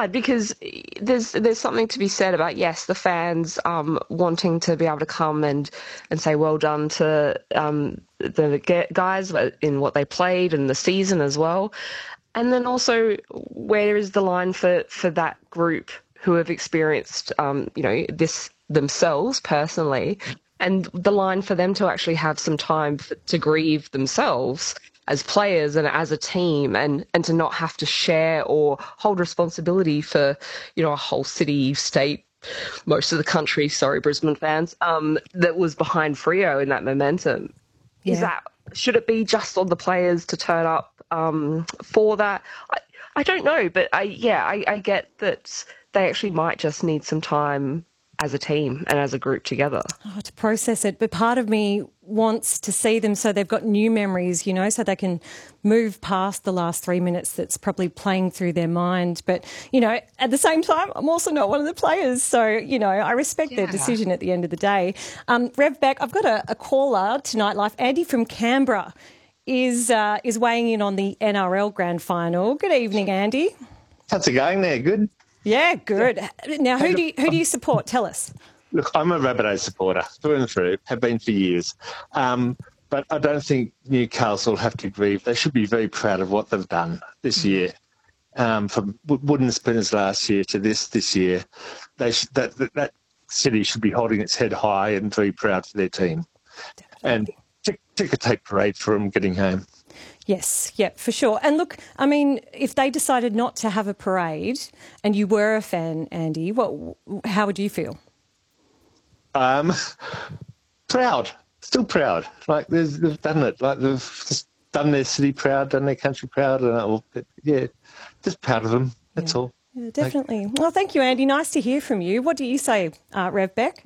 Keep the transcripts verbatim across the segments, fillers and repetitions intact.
hard because there's there's something to be said about, yes, the fans um, wanting to be able to come and, and say well done to um, the guys in what they played and the season as well. And then also, where is the line for, for that group who have experienced, um, you know, this themselves personally, and the line for them to actually have some time for, to grieve themselves as players and as a team, and, and to not have to share or hold responsibility for, you know, a whole city, state, most of the country, sorry, Brisbane fans, um, that was behind Freo in that momentum. Yeah. Is that, should it be just on the players to turn up um, for that? I, I don't know, but I, yeah, I, I get that they actually might just need some time as a team and as a group together. Oh, to process it. But part of me wants to see them so they've got new memories, you know, so they can move past the last three minutes that's probably playing through their mind. But, you know, at the same time, I'm also not one of the players. So, you know, I respect yeah. their decision at the end of the day. Um, Rev Beck, I've got a, a caller to Nightlife. Andy from Canberra is uh, is weighing in on the N R L Grand Final. Good evening, Andy. How's it going there? Good? Yeah, good. Now, who do you, who do you support? Tell us. Look, I'm a Rabbitohs supporter, through and through, have been for years. Um, but I don't think Newcastle have to grieve. They should be very proud of what they've done this year. Um, from Wooden Spinners last year to this this year, they should, that, that that city should be holding its head high and very proud for their team. Definitely. And tick, ticker tape parade for them getting home. Yes, yeah, for sure. And look, I mean, if they decided not to have a parade and you were a fan, Andy, what? How would you feel? Um, proud, still proud. Like they've done it. Like they've just done their city proud, done their country proud, and all, yeah, just proud of them. That's yeah. all. Yeah, definitely. Like, well, thank you, Andy. Nice to hear from you. What do you say, uh, Rev Beck?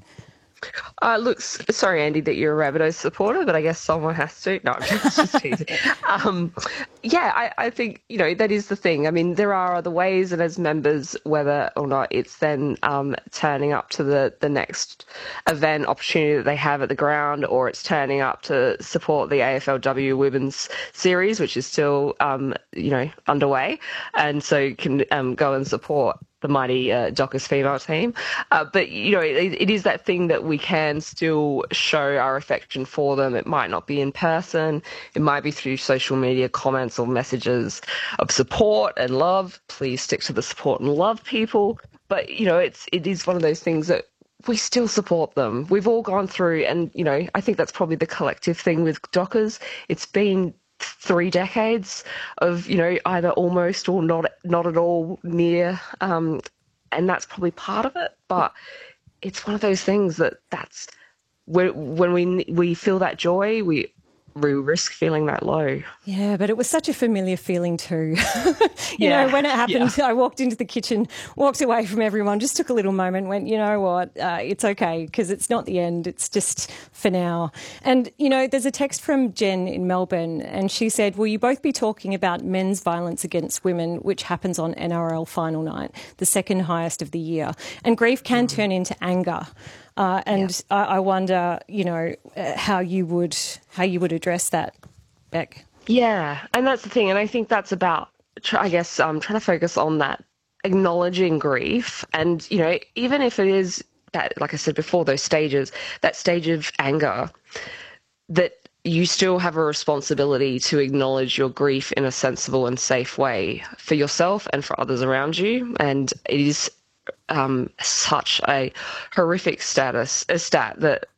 Uh, look, sorry, Andy, that you're a Rabbitohs supporter, but I guess someone has to. No, I'm just, just teasing. Um, yeah, I, I think, you know, that is the thing. I mean, there are other ways, and as members, whether or not it's then um, turning up to the, the next event opportunity that they have at the ground, or it's turning up to support the A F L W Women's Series, which is still, um, you know, underway, and so you can um, go and support the mighty uh, Dockers female team. Uh, but, you know, it, it is that thing that we can still show our affection for them. It might not be in person. It might be through social media comments or messages of support and love. Please stick to the support and love, people. But, you know, it's it is one of those things that we still support them. We've all gone through, and, you know, I think that's probably the collective thing with Dockers. It's been three decades of, you know, either almost or not not at all near, um, and that's probably part of it. But it's one of those things that that's when when we we feel that joy, we we risk feeling that low. Yeah, but it was such a familiar feeling too. you yeah. know, when it happened, yeah. I walked into the kitchen, walked away from everyone, just took a little moment, went, you know what, uh, it's okay, because it's not the end, it's just for now. And, you know, there's a text from Jen in Melbourne, and she said, will you both be talking about men's violence against women, which happens on N R L final night, the second highest of the year? And grief can mm. turn into anger. Uh, and yeah. I, I wonder, you know, uh, how you would how you would address that, Beck. Yeah, and that's the thing, and I think that's about, I guess, um, trying to focus on that, acknowledging grief, and, you know, even if it is that, like I said before, those stages, that stage of anger, that you still have a responsibility to acknowledge your grief in a sensible and safe way for yourself and for others around you, and it is Um, such a horrific status, a stat that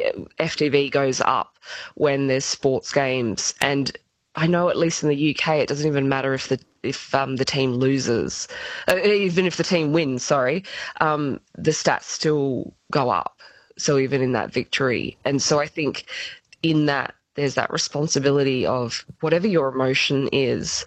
F T V goes up when there's sports games, and I know at least in the U K it doesn't even matter if the if um, the team loses, uh, even if the team wins. Sorry, um, the stats still go up. So even in that victory, and so I think in that there's that responsibility of whatever your emotion is,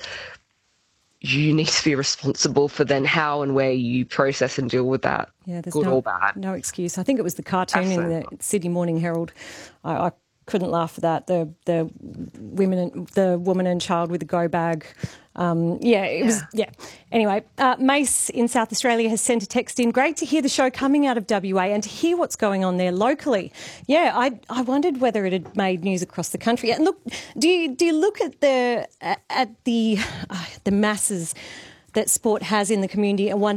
you need to be responsible for then how and where you process and deal with that, yeah, there's good no, or bad. No excuse. I think it was the cartoon in the Sydney Morning Herald. I, I couldn't laugh at that. The the women, and, the woman and child with the go bag. Um, yeah, it yeah. was. Yeah. Anyway, uh, Mace in South Australia has sent a text in. Great to hear the show coming out of W A and to hear what's going on there locally. Yeah, I I wondered whether it had made news across the country. And look, do you do you look at the at the uh, the masses that sport has in the community and wonder